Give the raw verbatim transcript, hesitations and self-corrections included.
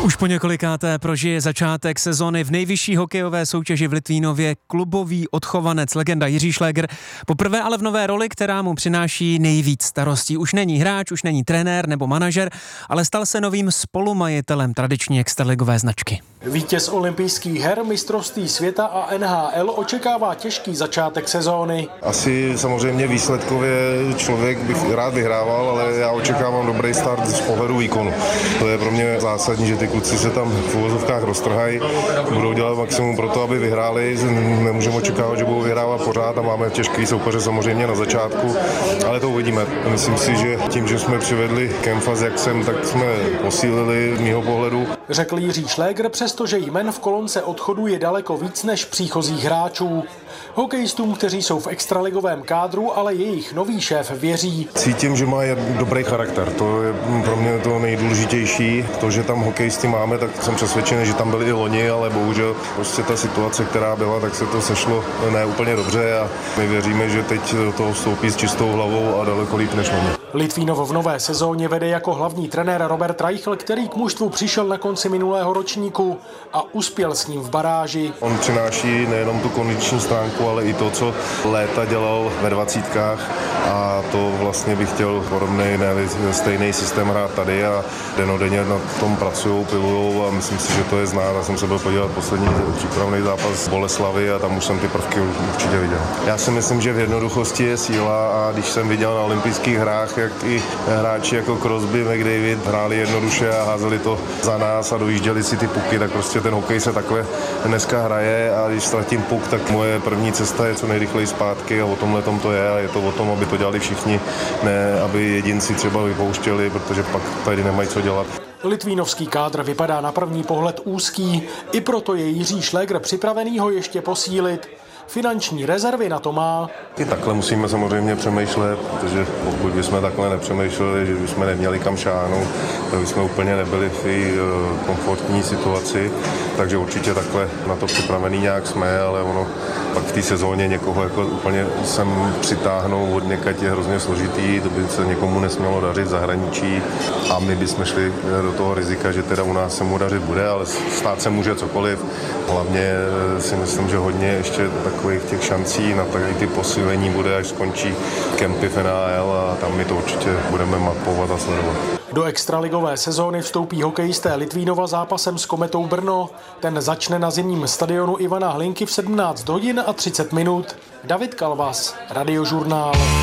Už po několikáté prožije začátek sezony v nejvyšší hokejové soutěži v Litvínově klubový odchovanec, legenda Jiří Šlégr. Poprvé ale v nové roli, která mu přináší nejvíc starostí. Už není hráč, už není trenér nebo manažer, ale stal se novým spolumajitelem tradiční extraligové značky. Vítěz olympijských her, mistrovství světa a N H L očekává těžký začátek sezóny. Asi samozřejmě výsledkově člověk by rád vyhrával, ale já očekávám dobrý start z pohledu výkonu. To je pro mě zásadní, že ty kluci se tam v uvozovkách roztrhají, budou dělat maximum pro to, aby vyhráli. Nemůžeme očekávat, že budou vyhrávat pořád a máme těžký soupeře samozřejmě na začátku, ale to uvidíme. Myslím si, že tím, že jsme přivedli Kempfa s Jaksem, tak jsme posílili z mýho pohledu. Řekl Jiří Šlégr, přestože jmen v kolonce odchodu je daleko víc než příchozích hráčů. Hokejistům, kteří jsou v extraligovém kádru, ale jejich nový šéf věří. Cítím, že má dobrý charakter. To je pro mě to nejdůležitější. To, že tam hokejisty máme, tak jsem přesvědčený, že tam byli i loni, ale bohužel prostě ta situace, která byla, tak se to sešlo ne úplně dobře a my věříme, že teď do toho vstoupí s čistou hlavou a daleko líp než loni. Litvínov v nové sezóně vede jako hlavní trenér Robert Reichl, který k mužstvu přišel na konci minulého ročníku a uspěl s ním v baráži. On přináší nejenom tu kondiční stránku, ale i to, co léta dělal ve dvacítkách a to vlastně bych chtěl podobný, ne stejný systém hrát tady a denodenně na tom pracují, pilujou a myslím si, že to je znát. Já jsem se byl podívat poslední přípravný zápas Boleslavy a tam už jsem ty prvky určitě viděl. Já si myslím, že v jednoduchosti je síla a když jsem viděl na olympijských hrách, jak i hráči jako Crosby, McDavid hráli jednoduše a házeli to za nás a dojížděli si ty puky, tak prostě ten hokej se takhle dneska hraje a když ztratím puk, tak moje první cesta je co nejrychleji zpátky a o tomhle tom to je a je to o tom, aby to dělali všichni, ne aby jedinci třeba vypouštěli, protože pak tady nemají co dělat. Litvínovský kádr vypadá na první pohled úzký, i proto je Jiří Šlégr připravený ho ještě posílit. Finanční rezervy na to má. I takhle musíme samozřejmě přemýšlet, protože pokud bychom takhle nepřemýšleli, že bychom neměli kam šáhnout, tak bychom úplně nebyli v té komfortní situaci, takže určitě takhle na to připravený nějak jsme, ale ono pak v té sezóně někoho jako úplně sem přitáhnout od někať je hrozně složitý, to by se někomu nesmělo dařit v zahraničí a my bychom šli do toho rizika, že teda u nás se mu dařit bude, ale stát se může cokoliv. Hlavně si myslím, že hodně ještě takových těch šancí na tady ty posílení bude, až skončí kempy v N H L a tam my to určitě budeme mapovat a sledovat. Do extraligové sezóny vstoupí hokejisté Litvínova zápasem s Kometou Brno. Ten začne na zimním stadionu Ivana Hlinky v sedmnáct hodin a třicet minut. David Kalvas, Radiožurnál.